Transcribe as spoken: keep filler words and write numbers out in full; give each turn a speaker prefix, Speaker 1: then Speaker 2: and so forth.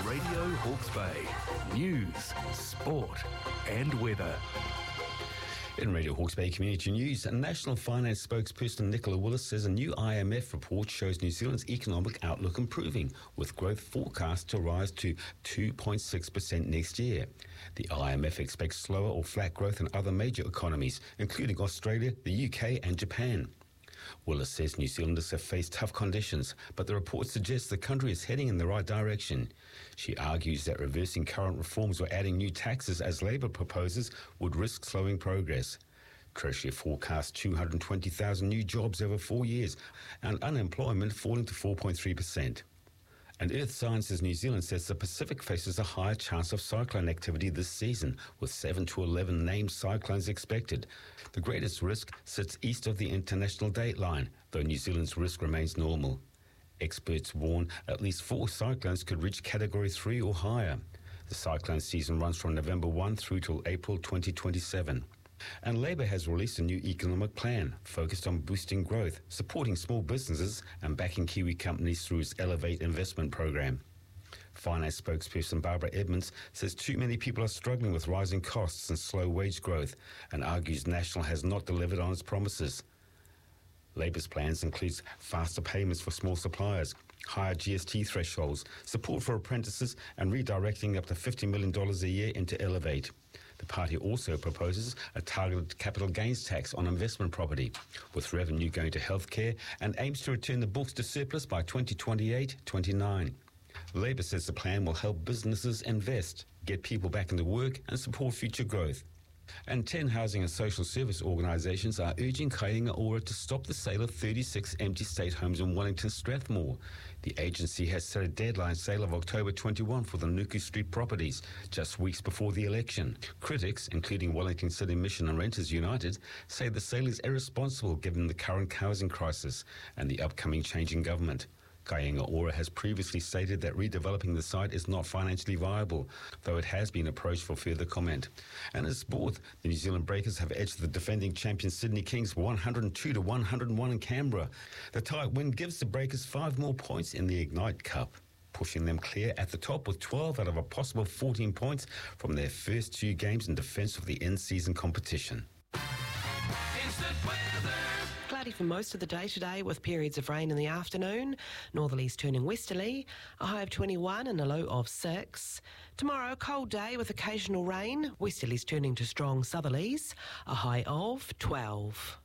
Speaker 1: Radio Hawke's Bay. News, sport and weather.
Speaker 2: In Radio Hawke's Bay Community News, National Finance spokesperson Nicola Willis says a new I M F report shows New Zealand's economic outlook improving, with growth forecast to rise to two point six percent next year. The I M F expects slower or flat growth in other major economies, including Australia, the U K and Japan. Willis says New Zealanders have faced tough conditions, but the report suggests the country is heading in the right direction. She argues that reversing current reforms or adding new taxes, as Labour proposes, would risk slowing progress. Treasury forecasts two hundred twenty thousand new jobs over four years and unemployment falling to four point three percent. And Earth Sciences New Zealand says the Pacific faces a higher chance of cyclone activity this season, with seven to eleven named cyclones expected. The greatest risk sits east of the international date line, though New Zealand's risk remains normal. Experts warn at least four cyclones could reach Category three or higher. The cyclone season runs from November first through till April twenty twenty-seven. And Labour has released a new economic plan focused on boosting growth, supporting small businesses and backing Kiwi companies through its Elevate investment program. Finance spokesperson Barbara Edmonds says too many people are struggling with rising costs and slow wage growth, and argues National has not delivered on its promises. Labour's plans includes faster payments for small suppliers, higher G S T thresholds, support for apprentices, and redirecting up to fifty million dollars a year into Elevate. The party also proposes a targeted capital gains tax on investment property, with revenue going to healthcare, and aims to return the books to surplus by twenty twenty-eight twenty-nine. Labour says the plan will help businesses invest, get people back into work, and support future growth. And ten housing and social service organisations are urging Kāinga Ora to stop the sale of thirty-six empty state homes in Wellington Strathmore. The agency has set a deadline sale of October twenty-first for the Nuku Street properties, just weeks before the election. Critics, including Wellington City Mission and Renters United, say the sale is irresponsible given the current housing crisis and the upcoming change in government. Kāinga Ora has previously stated that redeveloping the site is not financially viable, though it has been approached for further comment. And in sport, the New Zealand Breakers have edged the defending champion Sydney Kings one hundred two to one hundred one in Canberra. The tight win gives the Breakers five more points in the Ignite Cup, pushing them clear at the top with twelve out of a possible fourteen points from their first two games in defence of the in-season competition.
Speaker 3: Instant weather.
Speaker 4: Cloudy for most of the day today, with periods of rain in the afternoon. Northerlies turning westerly, a high of twenty-one and a low of six. Tomorrow, a cold day with occasional rain. Westerlies turning to strong southerlies, a high of twelve.